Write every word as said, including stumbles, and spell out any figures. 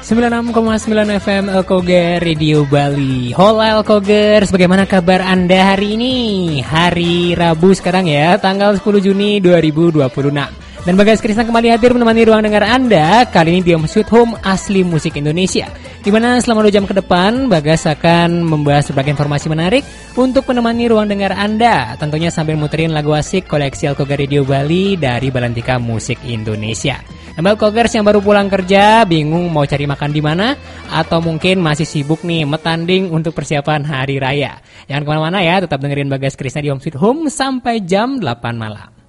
sembilan puluh enam koma sembilan F M Elkoger Radio Bali. Hola Elkogers, bagaimana kabar Anda hari ini? Hari Rabu sekarang ya, tanggal sepuluh Juni dua ribu dua puluh enam. Dan Bagas Krisna kembali hadir menemani ruang dengar Anda. Kali ini di Home Sweet Home Asli Musik Indonesia, di mana selama dua jam ke depan Bagas akan membahas berbagai informasi menarik untuk menemani ruang dengar Anda. Tentunya sambil muterin lagu asik koleksi Elkoger Radio Bali dari Balantika Musik Indonesia. Nah, Elkogers yang baru pulang kerja, bingung mau cari makan di mana, atau mungkin masih sibuk nih metanding untuk persiapan hari raya. Jangan kemana-mana ya, tetap dengerin Bagas Krisna di Home Sweet Home sampai jam delapan malam.